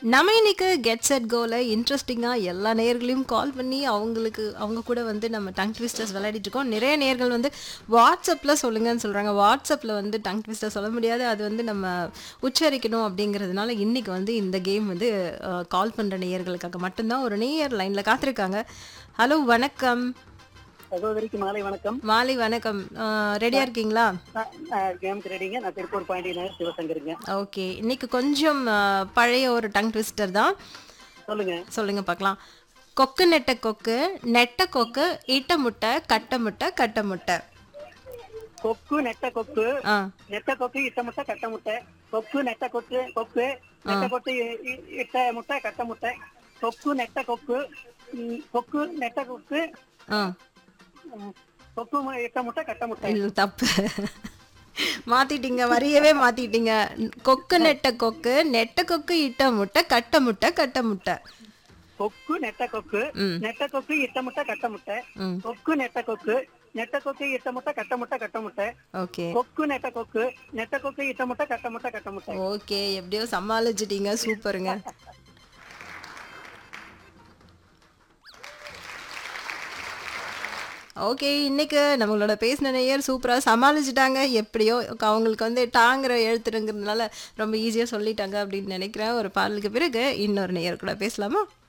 நம்ம இன்னைக்கு get set கோல இன்ட்ரெஸ்டிங்காக எல்லா நேயர்களையும் கால் பண்ணி அவங்க கூட வந்து நம்ம டங் ட்விஸ்டர்ஸ் விளையாடிட்டு இருக்கோம். நிறைய நேயர்கள் வந்து வாட்ஸ்அப்பில் சொல்லுங்கன்னு சொல்கிறாங்க. வாட்ஸ்அப்பில் வந்து டங் ட்விஸ்டர் சொல்ல முடியாது, அது வந்து நம்ம உச்சரிக்கணும் அப்படிங்கிறதுனால இன்னைக்கு வந்து இந்த கேம் வந்து கால் பண்ணுற நேயர்களுக்காக மட்டும்தான். ஒரு நேயர் லைனில் காத்திருக்காங்க. ஹலோ, வணக்கம். சகோதரிக்கு மாலை வணக்கம். மாலை வணக்கம். ரெடியாக இருக்கீங்களா? கேம் ரெடிங்க. நான் திருப்பூர் பாண்டியன் சிவசங்கருங்க. ஓகே, இன்னைக்கு கொஞ்சம் பழைய ஒரு டங் ட்விஸ்டர் தான். சொல்லுங்க. சொல்லுங்க பார்க்கலாம். கொக்கு நெட்ட கொக்கு, நெட்ட கொக்கு, ஈட்ட முட்டை, கட்ட முட்டை, கட்ட முட்டை. கொக்கு நெட்ட கொக்கு, ஆ நெட்ட கொக்கு இட்ட முட்டை கட்ட முட்டை. கொக்கு நெட்ட கொக்கு, கொக்கு நெட்ட கொக்கு இட்ட முட்டை கட்ட முட்டை. கொக்கு நெட்ட கொக்கு, கொக்கு நெட்ட கொக்கு, ஆ கொக்கு இட்ட முட்டை கட்ட முட்டை. இது தப்பு. மாத்திட்டீங்க, வரியவே மாத்திட்டீங்க. கொக்கு நெட்ட கொக்கு, நெட்ட கொக்கு, இட்ட முட்டை, கட்ட முட்டை, கட்ட முட்டை. கொக்கு நெட்ட கொக்கு, நெட்ட கொக்கு இட்ட முட்டை கட்ட முட்டை. கொக்கு நெட்ட கொக்கு, நெட்ட கொக்கு இட்ட முட்டை கட்ட முட்டை கட்ட முட்டை. ஓகே கொக்கு நெட்ட கொக்கு, நெட்ட கொக்கு இட்ட முட்டை கட்ட முட்டை கட்ட முட்டை. ஓகே, எப்படியோ சமாளிச்சிட்டீங்க. சூப்பருங்க. ஓகே, இன்னைக்கு நம்மளோட பேசின நேயர் சூப்பராக சமாளிச்சிட்டாங்க. எப்படியோ அவங்களுக்கு வந்து டாங்கிற எழுத்துருங்கிறதுனால ரொம்ப ஈஸியாக சொல்லிட்டாங்க அப்படின்னு நினைக்கிறேன். ஒரு பாடலுக்கு பிறகு இன்னொரு நேயர் கூட பேசலாமா?